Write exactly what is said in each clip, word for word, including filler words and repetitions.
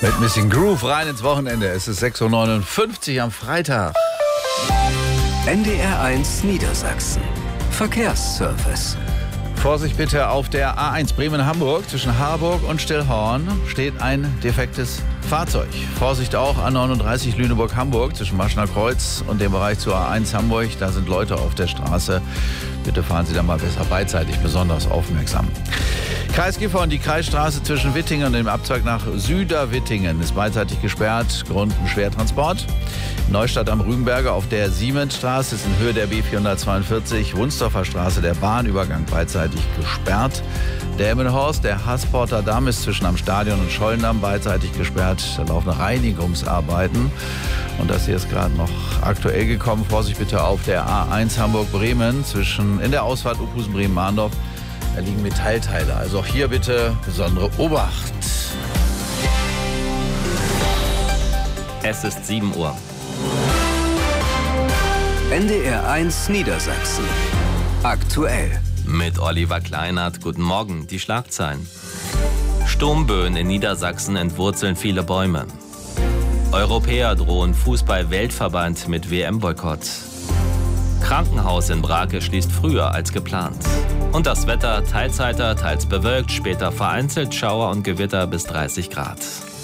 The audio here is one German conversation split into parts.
Mit ein bisschen Groove rein ins Wochenende. Es ist sechs Uhr neunundfünfzig am Freitag. N D R eins Niedersachsen. Verkehrsservice. Vorsicht bitte auf der A eins Bremen-Hamburg. Zwischen Harburg und Stillhorn steht ein defektes Fahrzeug. Vorsicht auch A neununddreißig Lüneburg-Hamburg zwischen Maschner Kreuz und dem Bereich zur A eins Hamburg. Da sind Leute auf der Straße. Bitte fahren Sie da mal besser beidseitig besonders aufmerksam. Kreis Gifhorn, die Kreisstraße zwischen Wittingen und dem Abzweig nach Süderwittingen ist beidseitig gesperrt. Grund ein Schwertransport. Neustadt am Rügenberge auf der Siemensstraße ist in Höhe der B vierhundertzweiundvierzig. Wunsdorfer Straße, der Bahnübergang beidseitig gesperrt. Delmenhorst, der Haßporter Damm ist zwischen am Stadion und Schollendamm beidseitig gesperrt. Da laufen Reinigungsarbeiten. Und das hier ist gerade noch aktuell gekommen. Vorsicht bitte auf der A eins Hamburg-Bremen zwischen in der Ausfahrt Uphusen-Bremen-Mahndorf. Da liegen Metallteile. Also auch hier bitte besondere Obacht. Es ist sieben Uhr. N D R eins Niedersachsen. Aktuell. Mit Oliver Kleinert. Guten Morgen. Die Schlagzeilen. Sturmböen in Niedersachsen entwurzeln viele Bäume. Europäer drohen Fußball-Weltverband mit W M-Boykott. Krankenhaus in Brake schließt früher als geplant. Und das Wetter teilzeiter, teils bewölkt, später vereinzelt Schauer und Gewitter bis dreißig Grad.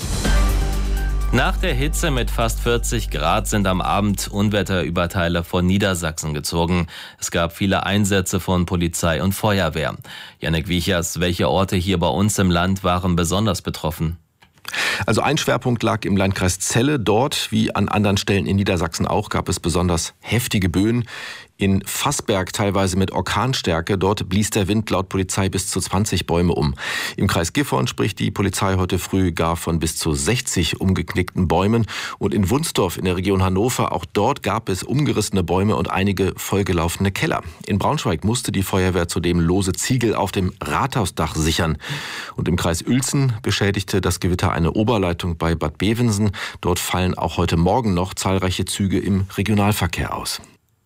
Nach der Hitze mit fast vierzig Grad sind am Abend Unwetter über Teile von Niedersachsen gezogen. Es gab viele Einsätze von Polizei und Feuerwehr. Jannik Wiechers, welche Orte hier bei uns im Land waren besonders betroffen? Also ein Schwerpunkt lag im Landkreis Celle. Dort, wie an anderen Stellen in Niedersachsen auch, gab es besonders heftige Böen. In Fassberg teilweise mit Orkanstärke. Dort blies der Wind laut Polizei bis zu zwanzig Bäume um. Im Kreis Gifhorn spricht die Polizei heute früh gar von bis zu sechzig umgeknickten Bäumen. Und in Wunsdorf in der Region Hannover, auch dort gab es umgerissene Bäume und einige vollgelaufene Keller. In Braunschweig musste die Feuerwehr zudem lose Ziegel auf dem Rathausdach sichern. Und im Kreis Uelzen beschädigte das Gewitter eine Oberleitung bei Bad Bevensen. Dort fallen auch heute Morgen noch zahlreiche Züge im Regionalverkehr aus.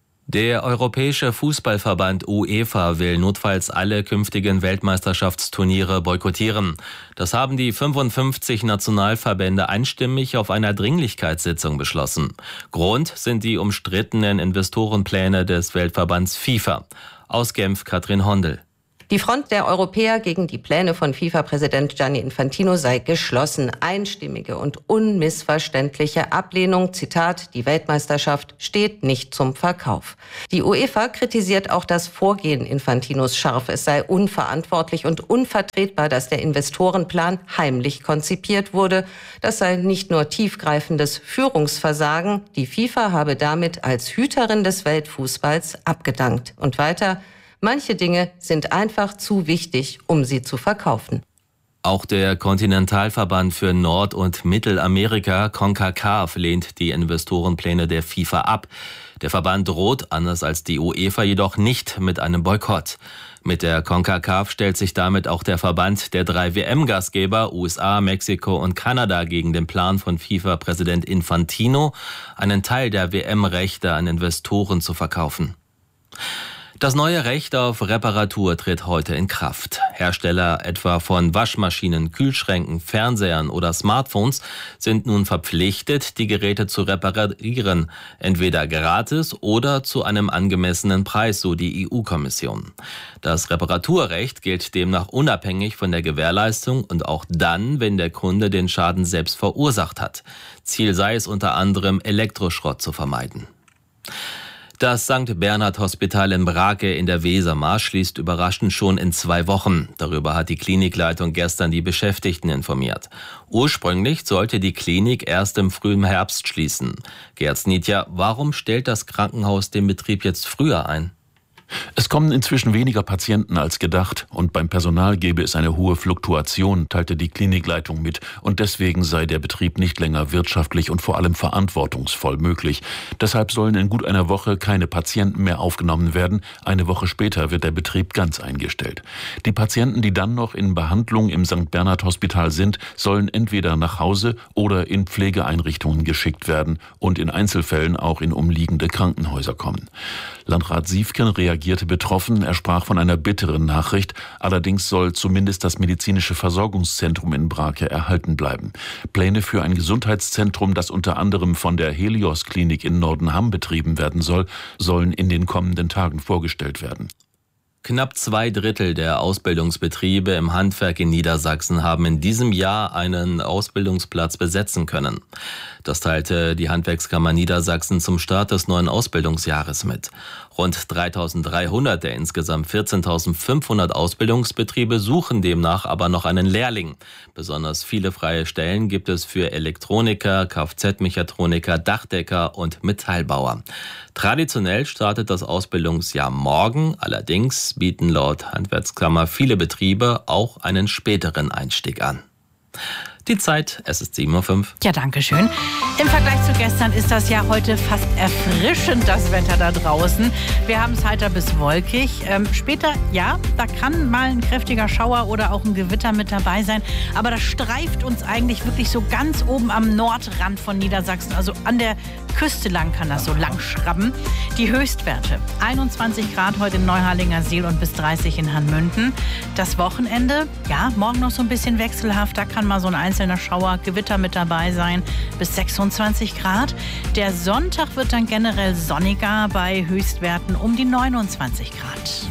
Der Europäische Fußballverband UEFA will notfalls alle künftigen Weltmeisterschaftsturniere boykottieren. Das haben die fünfundfünfzig Nationalverbände einstimmig auf einer Dringlichkeitssitzung beschlossen. Grund sind die umstrittenen Investorenpläne des Weltverbands FIFA. Aus Genf Katrin Hondel. Die Front der Europäer gegen die Pläne von FIFA-Präsident Gianni Infantino sei geschlossen. Einstimmige und unmissverständliche Ablehnung, Zitat, die Weltmeisterschaft steht nicht zum Verkauf. Die UEFA kritisiert auch das Vorgehen Infantinos scharf. Es sei unverantwortlich und unvertretbar, dass der Investorenplan heimlich konzipiert wurde. Das sei nicht nur tiefgreifendes Führungsversagen. Die FIFA habe damit als Hüterin des Weltfußballs abgedankt. Und weiter: Manche Dinge sind einfach zu wichtig, um sie zu verkaufen. Auch der Kontinentalverband für Nord- und Mittelamerika, CONCACAF, lehnt die Investorenpläne der FIFA ab. Der Verband droht, anders als die UEFA, jedoch nicht mit einem Boykott. Mit der CONCACAF stellt sich damit auch der Verband der drei W M-Gastgeber U S A, Mexiko und Kanada gegen den Plan von FIFA-Präsident Infantino, einen Teil der W M-Rechte an Investoren zu verkaufen. Das neue Recht auf Reparatur tritt heute in Kraft. Hersteller etwa von Waschmaschinen, Kühlschränken, Fernsehern oder Smartphones sind nun verpflichtet, die Geräte zu reparieren, entweder gratis oder zu einem angemessenen Preis, so die E U-Kommission. Das Reparaturrecht gilt demnach unabhängig von der Gewährleistung und auch dann, wenn der Kunde den Schaden selbst verursacht hat. Ziel sei es unter anderem, Elektroschrott zu vermeiden. Das Sankt Bernhard Hospital in Brake in der Wesermarsch schließt überraschend schon in zwei Wochen. Darüber hat die Klinikleitung gestern die Beschäftigten informiert. Ursprünglich sollte die Klinik erst im frühen Herbst schließen. Gerd Snitja, warum stellt das Krankenhaus den Betrieb jetzt früher ein? Es kommen inzwischen weniger Patienten als gedacht und beim Personal gebe es eine hohe Fluktuation, teilte die Klinikleitung mit, und deswegen sei der Betrieb nicht länger wirtschaftlich und vor allem verantwortungsvoll möglich. Deshalb sollen in gut einer Woche keine Patienten mehr aufgenommen werden. Eine Woche später wird der Betrieb ganz eingestellt. Die Patienten, die dann noch in Behandlung im Sankt Bernhard Hospital sind, sollen entweder nach Hause oder in Pflegeeinrichtungen geschickt werden und in Einzelfällen auch in umliegende Krankenhäuser kommen. Landrat Siefken reagierte betroffen. Er sprach von einer bitteren Nachricht. Allerdings soll zumindest das medizinische Versorgungszentrum in Brake erhalten bleiben. Pläne für ein Gesundheitszentrum, das unter anderem von der Helios-Klinik in Nordenham betrieben werden soll, sollen in den kommenden Tagen vorgestellt werden. Knapp zwei Drittel der Ausbildungsbetriebe im Handwerk in Niedersachsen haben in diesem Jahr einen Ausbildungsplatz besetzen können. Das teilte die Handwerkskammer Niedersachsen zum Start des neuen Ausbildungsjahres mit. Rund dreitausenddreihundert der insgesamt vierzehntausendfünfhundert Ausbildungsbetriebe suchen demnach aber noch einen Lehrling. Besonders viele freie Stellen gibt es für Elektroniker, Kfz-Mechatroniker, Dachdecker und Metallbauer. Traditionell startet das Ausbildungsjahr morgen. Allerdings bieten laut Handwerkskammer viele Betriebe auch einen späteren Einstieg an. Die Zeit, es ist sieben Uhr fünf. Ja, danke schön. Im Vergleich zu gestern ist das ja heute fast erfrischend, das Wetter da draußen. Wir haben es heiter bis wolkig. Ähm, später, ja, da kann mal ein kräftiger Schauer oder auch ein Gewitter mit dabei sein. Aber das streift uns eigentlich wirklich so ganz oben am Nordrand von Niedersachsen. Also an der Küste lang kann das so lang schrammen. Die Höchstwerte: einundzwanzig Grad heute in Neuharlinger Seel und bis dreißig in Hanmünden. Das Wochenende, ja, morgen noch so ein bisschen wechselhaft. Da kann mal so ein einzelner Schauer, Gewitter mit dabei sein, bis sechsundzwanzig Grad. Der Sonntag wird dann generell sonniger bei Höchstwerten um die neunundzwanzig Grad.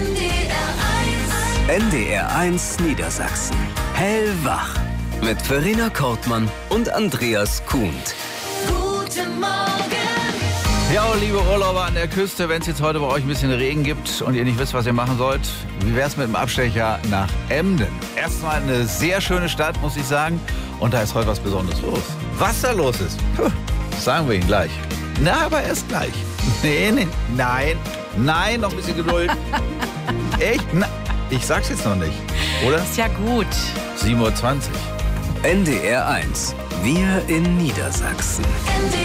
N D R eins Niedersachsen. Hellwach. Mit Verena Kortmann und Andreas Kuhnt. Guten Morgen. Ja, liebe Urlauber an der Küste, wenn es jetzt heute bei euch ein bisschen Regen gibt und ihr nicht wisst, was ihr machen sollt, wie wär's mit dem Abstecher nach Emden? Erstmal eine sehr schöne Stadt, muss ich sagen. Und da ist heute was Besonderes los. Was da los ist, puh, sagen wir Ihnen gleich. Na, aber erst gleich. Nee, nee, nein, nein, noch ein bisschen Geduld. Echt? Na, ich sag's jetzt noch nicht, oder? Ist ja gut. sieben Uhr zwanzig. N D R eins. Wir in Niedersachsen. N D